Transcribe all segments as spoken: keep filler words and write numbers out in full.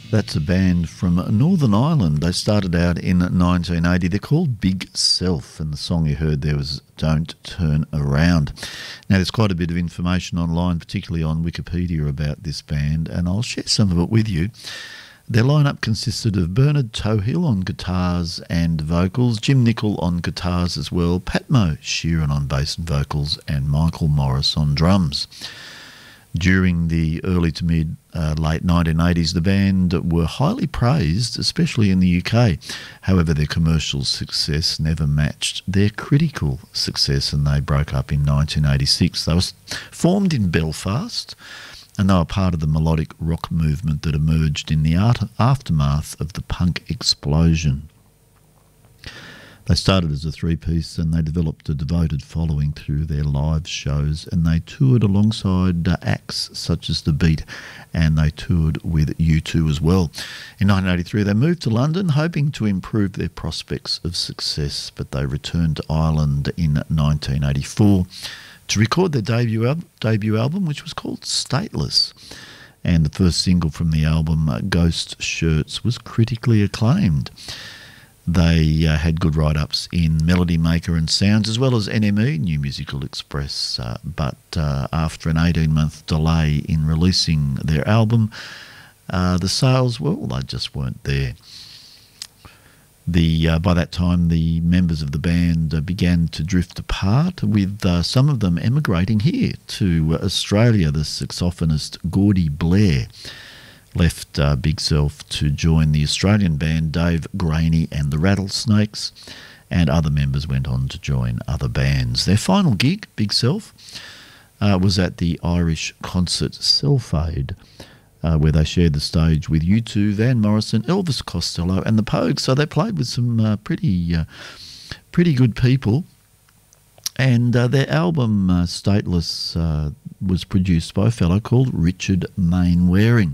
That's a band from Northern Ireland. They started out in nineteen eighty. They're called Big Self, and the song you heard there was Don't Turn Around. Now, there's quite a bit of information online, particularly on Wikipedia, about this band, and I'll share some of it with you. Their lineup consisted of Bernard Tohill on guitars and vocals, Jim Nicol on guitars as well, Patmo Sheeran on bass and vocals, and Michael Morris on drums. During the early to mid uh, late nineteen eighties, the band were highly praised, especially in the U K. However, their commercial success never matched their critical success, and they broke up in nineteen eighty-six. They were formed in Belfast, and they were part of the melodic rock movement that emerged in the art- aftermath of the punk explosion. They started as a three-piece, and they developed a devoted following through their live shows, and they toured alongside uh, acts such as The Beat, and they toured with U two as well. In nineteen eighty-three, they moved to London, hoping to improve their prospects of success, but they returned to Ireland in nineteen eighty-four to record their debut, al- debut album, which was called Stateless. And the first single from the album, uh, Ghost Shirts, was critically acclaimed. They uh, had good write-ups in Melody Maker and Sounds, as well as N M E, New Musical Express, uh, but uh, after an eighteen-month delay in releasing their album, uh, the sales, well, they just weren't there. The uh, by that time, the members of the band uh, began to drift apart, with uh, some of them emigrating here to Australia. The saxophonist Gordy Blair left uh, Big Self to join the Australian band Dave Graney and the Rattlesnakes, and other members went on to join other bands. Their final gig, Big Self, uh, was at the Irish concert Self-Aid, uh, where they shared the stage with U two, Van Morrison, Elvis Costello and the Pogues. So they played with some uh, pretty, uh, pretty good people. And uh, their album, uh, Stateless, uh, was produced by a fellow called Richard Mainwaring.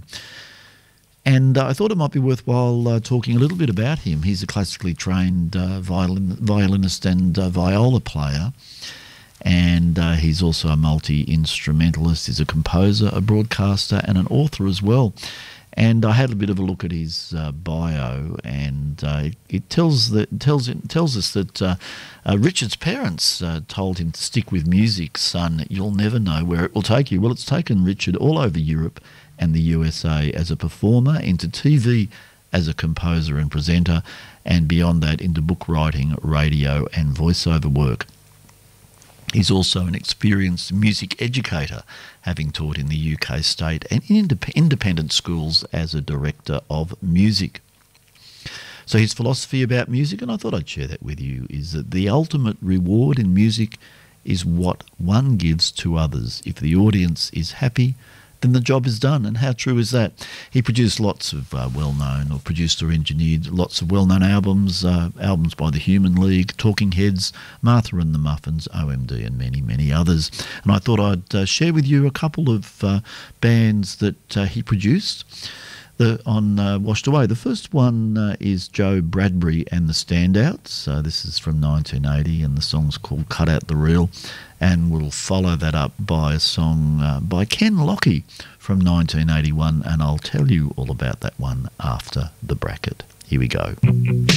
And uh, I thought it might be worthwhile uh, talking a little bit about him. He's a classically trained uh, violin, violinist and uh, viola player, and uh, he's also a multi-instrumentalist. He's a composer, a broadcaster, and an author as well. And I had a bit of a look at his uh, bio, and uh, it, it tells that tells it tells us that uh, uh, Richard's parents uh, told him to stick with music, son. You'll never know where it will take you. Well, it's taken Richard all over Europe and the U S A as a performer, into T V as a composer and presenter, and beyond that into book writing, radio, and voiceover work. He's also an experienced music educator, having taught in the U K state and in indep- independent schools as a director of music. So his philosophy about music, and I thought I'd share that with you, is that the ultimate reward in music is what one gives to others. If the audience is happy, then the job is done. And how true is that? He produced lots of uh, well-known, or produced or engineered lots of well-known albums, uh, albums by the Human League, Talking Heads, Martha and the Muffins, O M D, and many, many others. And I thought I'd uh, share with you a couple of uh, bands that uh, he produced the, on uh, Washed Away. The first one uh, is Joe Bradbury and the Standouts. Uh, this is from nineteen eighty, and the song's called Cut Out the Reel. And we'll follow that up by a song uh, by Ken Lockie from nineteen eighty-one, and I'll tell you all about that one after the bracket. Here we go.